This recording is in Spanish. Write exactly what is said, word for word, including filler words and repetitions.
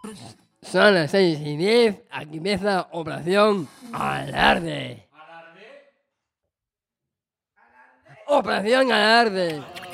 Son las seis y diez, aquí empieza Operación Alarde. ¿Alarde? Operación Alarde.